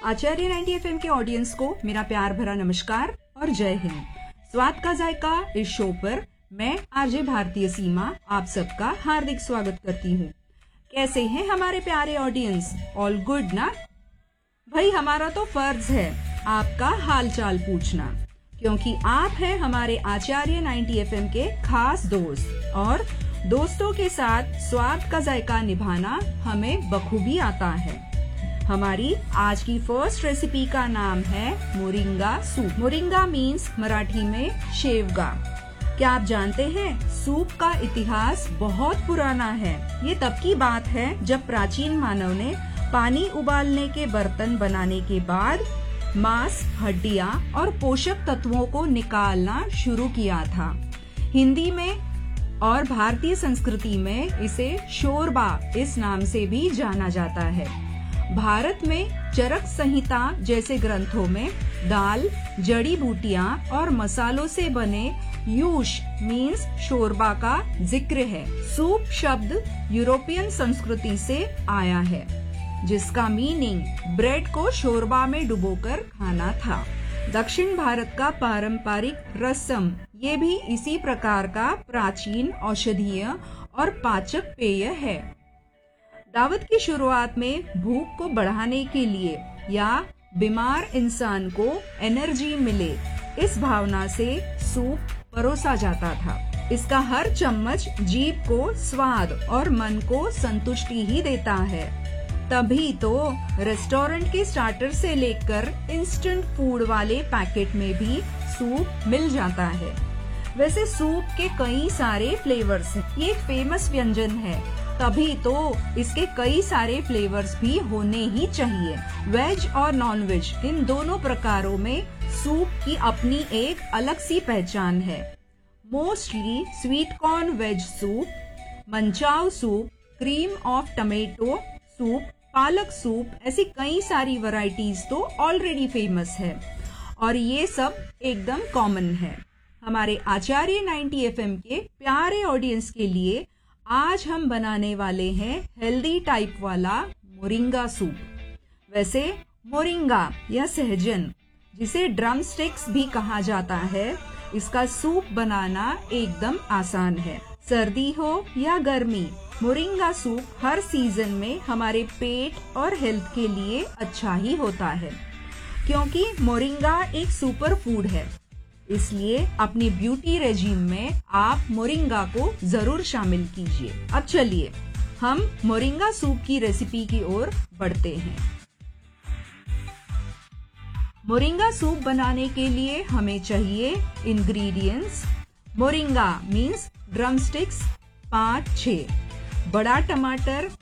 आचार्य 90 FM के audience को मेरा प्यार भरा नमस्कार और जय हिंद। स्वाद का जायका इस शो पर मैं आरजे भारतीय सीमा आप सबका हार्दिक स्वागत करती हूँ। कैसे हैं हमारे प्यारे ऑडियंस? ऑल गुड ना? भाई हमारा तो फर्ज है आपका हाल चाल पूछना, क्योंकि आप हैं हमारे आचार्य 90 एफएम के खास दोस्त और दोस्तों के साथ स्वाद का जायका निभाना हमें बखूबी आता है। हमारी आज की फर्स्ट रेसिपी का नाम है moringa soup. Moringa means Marathi में शेवगा। क्या आप जानते हैं सूप का इतिहास बहुत पुराना है। ये तब की बात है जब प्राचीन मानव ने पानी उबालने के बर्तन बनाने के बाद मांस, हड्डियां और पोषक तत्वों को निकालना शुरू किया था। हिंदी में और भारतीय संस्कृति में इसे शोरबा इस नाम से भी जाना जाता है। भारत में चरक संहिता जैसे ग्रंथों में दाल, जड़ी बूटियां और मसालों से बने यूश मीन्स शोरबा का जिक्र है। सूप शब्द यूरोपियन संस्कृति से आया है, जिसका मीनिंग ब्रेड को शोरबा में डुबोकर खाना था। दक्षिण भारत का पारंपरिक रसम ये भी इसी प्रकार का प्राचीन औषधीय और पाचक पेय है। दावत की शुरुआत में भूख को बढ़ाने के लिए या बीमार इंसान को एनर्जी मिले, इस भावना से सूप परोसा जाता था। इसका हर चम्मच जीभ को स्वाद और मन को संतुष्टि ही देता है। तभी तो रेस्टोरेंट के स्टार्टर से लेकर इंस्टेंट फूड वाले पैकेट में भी सूप मिल जाता है। वैसे सूप के कई सारे फ्लेवर्स हैं। ये एक फेमस व्यंजन है, तभी तो इसके कई सारे फ्लेवर्स भी होने ही चाहिए। वेज और नॉन वेज इन दोनों प्रकारों में सूप की अपनी एक अलग सी पहचान है। Mostly sweet corn veg soup, Manchow soup, cream of tomato soup, पालक सूप, ऐसी कई सारी वैरायटीज तो ऑलरेडी फेमस है और ये सब एकदम कॉमन है। हमारे आचार्य 90 एफएम के प्यारे ऑडियंस के लिए आज हम बनाने वाले हैं हेल्दी टाइप वाला मोरिंगा सूप। वैसे मोरिंगा या सहजन, जिसे ड्रम स्टिक्स भी कहा जाता है, इसका सूप बनाना एकदम आसान है। सर्दी हो या गर्मी, मोरिंगा सूप हर सीजन में हमारे पेट और हेल्थ के लिए अच्छा ही होता है, क्योंकि मोरिंगा एक सुपर फूड है। इसलिए अपनी ब्यूटी रेजिम में आप मोरिंगा को जरूर शामिल कीजिए। अब चलिए हम मोरिंगा सूप की रेसिपी की ओर बढ़ते हैं। मोरिंगा सूप बनाने के लिए हमें चाहिए ingredients. Moringa means drum sticks 5-6, बड़ा टमाटर